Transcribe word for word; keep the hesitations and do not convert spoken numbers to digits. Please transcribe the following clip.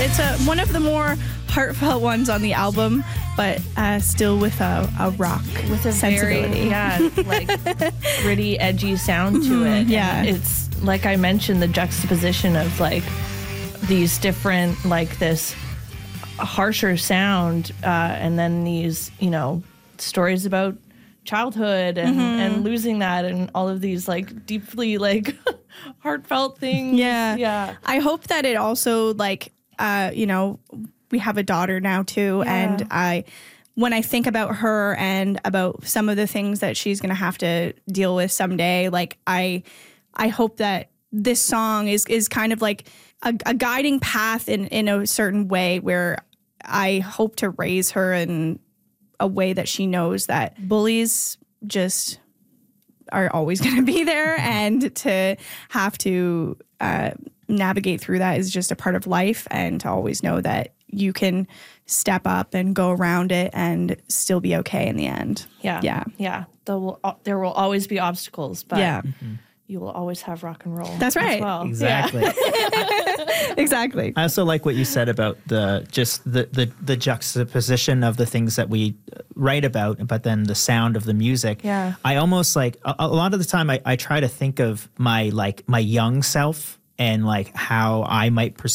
It's a, one of the more heartfelt ones on the album, but uh, still with a, a rock with a sensibility. very, yeah, like gritty, edgy sound to Mhm, it. yeah. And it's, like I mentioned, the juxtaposition of like these different, like this harsher sound, uh, and then these, you know, stories about childhood and, Mhm. and losing that and all of these like deeply like heartfelt things. Yeah. Yeah. I hope that it also like, uh, you know, we have a daughter now too. Yeah. And I, when I think about her and about some of the things that she's going to have to deal with someday, like I, I hope that this song is, is kind of like a, a guiding path in, in a certain way where I hope to raise her in a way that she knows that bullies just are always going to be there, and to have to uh, navigate through that is just a part of life, and to always know that you can step up and go around it and still be okay in the end. Yeah. Yeah. Yeah. There will, there will always be obstacles, but Yeah. you will always have rock and roll. That's right. As well. Exactly. Exactly. I also like what you said about the just the, the the juxtaposition of the things that we write about, but then the sound of the music. Yeah. I almost like a, a lot of the time I, I try to think of my like my young self and like how I might perceive